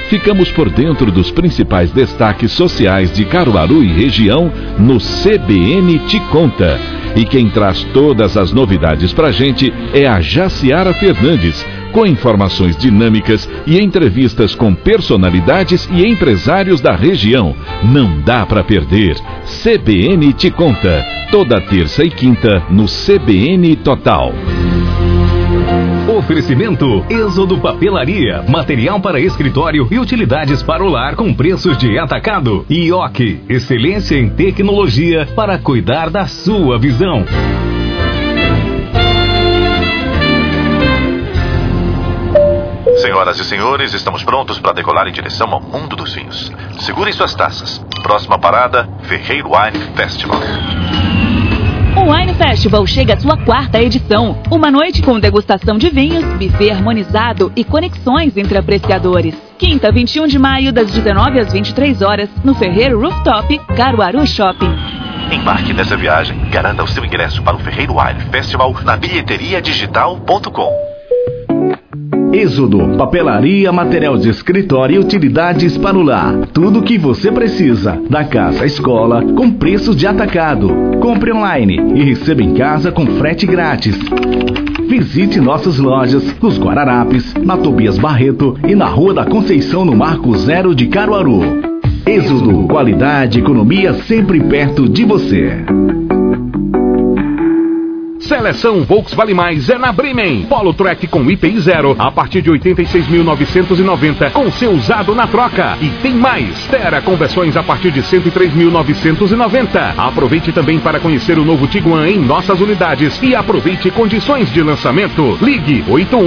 ficamos por dentro dos principais destaques sociais de Caruaru e região no CBN Te Conta. E quem traz todas as novidades pra gente é a Jaciara Fernandes, com informações dinâmicas e entrevistas com personalidades e empresários da região. Não dá pra perder. CBN Te Conta, toda terça e quinta no CBN Total. Oferecimento Êxodo Papelaria, material para escritório e utilidades para o lar com preços de atacado. IOC, excelência em tecnologia para cuidar da sua visão. Senhoras e senhores, estamos prontos para decolar em direção ao mundo dos vinhos. Segurem suas taças. Próxima parada, Ferreiro Wine Festival. O Wine Festival chega à sua 4ª edição. Uma noite com degustação de vinhos, buffet harmonizado e conexões entre apreciadores. Quinta, 21 de maio, das 19 às 23 horas, no Ferreiro Rooftop, Caruaru Shopping. Embarque nessa viagem e garanta o seu ingresso para o Ferreiro Wine Festival na bilheteriadigital.com. Êxodo, papelaria, material de escritório e utilidades para o lar. Tudo o que você precisa, da casa à escola, com preços de atacado. Compre online e receba em casa com frete grátis. Visite nossas lojas nos Guararapes, na Tobias Barreto e na Rua da Conceição, no Marco Zero de Caruaru. Êxodo, qualidade e economia sempre perto de você. Seleção Volkswagen Mais é na Bremen. Polo Track com IPI 0 a partir de 86.990 com seu usado na troca. E tem mais. Tera com versões a partir de 103.990. Aproveite também para conhecer o novo Tiguan em nossas unidades e aproveite condições de lançamento. Ligue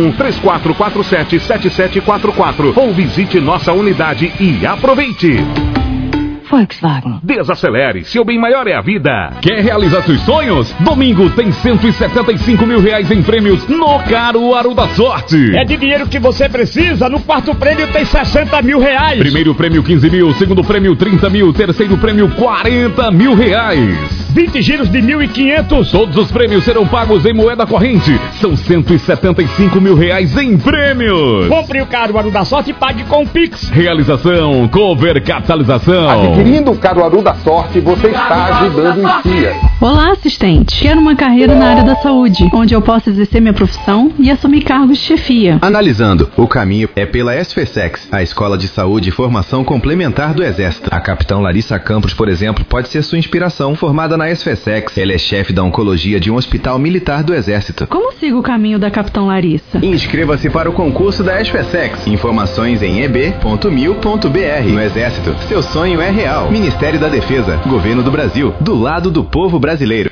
81-3447-7744 ou visite nossa unidade e aproveite. Volkswagen. Desacelere, seu bem maior é a vida. Quer realizar seus sonhos? Domingo tem R$175 mil em prêmios no Caruaru da Sorte. É de dinheiro que você precisa. No 4º prêmio tem R$60 mil. Primeiro prêmio 15 mil, segundo prêmio 30 mil, terceiro prêmio 40 mil. 20 giros de 1.500. Todos os prêmios serão pagos em moeda corrente. São R$175 mil em prêmios. Compre o Caruaru da Sorte e pague com o Pix. Realização Cover Capitalização. Adquirindo o Caruaru da Sorte, você está ajudando os CIAs. Olá, assistente. Quero uma carreira na área da saúde, onde eu possa exercer minha profissão e assumir cargos de chefia. Analisando, o caminho é pela SFSEX, a Escola de Saúde e Formação Complementar do Exército. A capitão Larissa Campos, por exemplo, pode ser sua inspiração. Formada na SFSEX, ela é chefe da oncologia de um hospital militar do Exército. Como sigo o caminho da capitão Larissa? Inscreva-se para o concurso da SFSEX. Informações em eb.mil.br. No Exército, seu sonho é real. Ministério da Defesa, Governo do Brasil, do lado do povo brasileiro.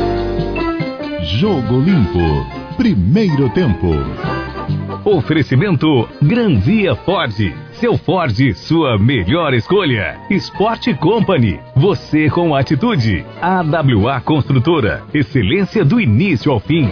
Jogo Limpo, primeiro tempo. Oferecimento Grandia Ford. Seu Ford, sua melhor escolha. Sport Company, você com atitude. AWA Construtora, excelência do início ao fim.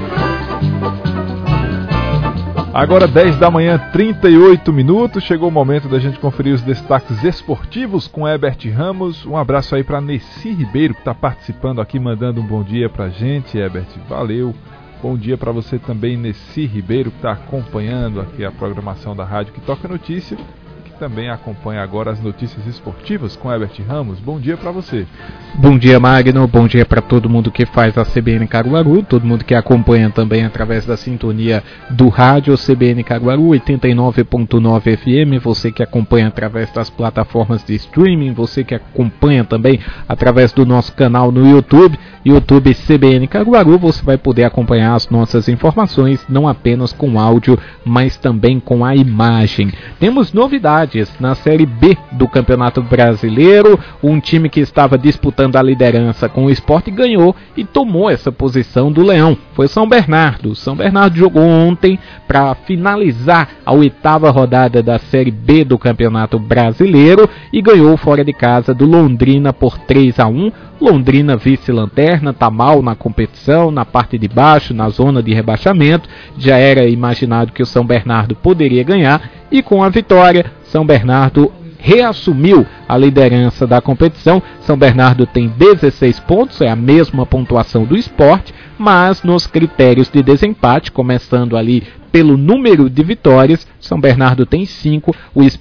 Agora 10 da manhã, 38 minutos, chegou o momento da gente conferir os destaques esportivos com Herbert Ramos. Um abraço aí para Nessi Ribeiro, que está participando aqui, mandando um bom dia para a gente. Herbert, valeu. Bom dia para você também, Nessi Ribeiro, que está acompanhando aqui a programação da Rádio Que Toca Notícia, que também acompanha agora as notícias esportivas com Herbert Ramos. Bom dia para você. Bom dia, Magno. Bom dia para todo mundo que faz a CBN Caruaru, todo mundo que acompanha também através da sintonia do rádio CBN Caruaru 89.9 FM, você que acompanha através das plataformas de streaming, você que acompanha também através do nosso canal no YouTube CBN Caruaru. Você vai poder acompanhar as nossas informações não apenas com áudio, mas também com a imagem. Temos novidades na Série B do Campeonato Brasileiro. Um time que estava disputando a liderança com o Sport ganhou e tomou essa posição do Leão. Foi São Bernardo. São Bernardo jogou ontem para finalizar a 8ª rodada da Série B do Campeonato Brasileiro e ganhou fora de casa do Londrina por 3-1. Londrina vice-lanterna, tá mal na competição, na parte de baixo, na zona de rebaixamento. Já era imaginado que o São Bernardo poderia ganhar e com a vitória, São Bernardo reassumiu a liderança da competição. São Bernardo tem 16 pontos, é a mesma pontuação do Sport, mas nos critérios de desempate, começando ali pelo número de vitórias, São Bernardo tem 5, o